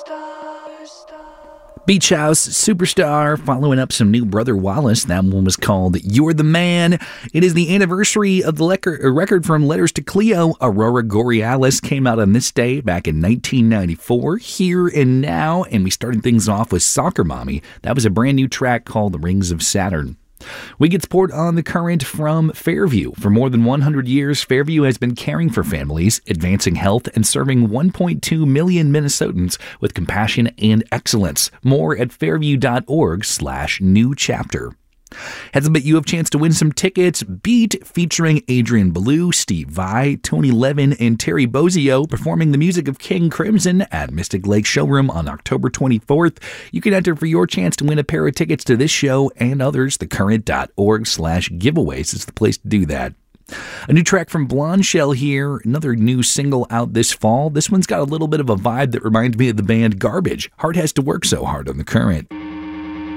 Beach House Superstar, following up some new Brother Wallace. That one was called You're the Man. It is the anniversary of the record from Letters to Cleo. Aurora Borealis came out on this day back in 1994, Here and Now, and we started things off with Soccer Mommy. That was a brand new track called The Rings of Saturn. We get support on the current from Fairview. For more than 100 years, Fairview has been caring for families, advancing health, and serving 1.2 million Minnesotans with compassion and excellence. More at fairview.org/new chapter. Heads up, you have a chance to win some tickets. Beat, featuring Adrian Belew, Steve Vai, Tony Levin, and Terry Bozzio, performing the music of King Crimson at Mystic Lake Showroom on October 24th. You can enter for your chance to win a pair of tickets to this show and others. thecurrent.org/giveaways is the place to do that. A new track from Blonde Shell here, another new single out this fall. This one's got a little bit of a vibe that reminds me of the band Garbage. Heart Has to Work So Hard on The Current.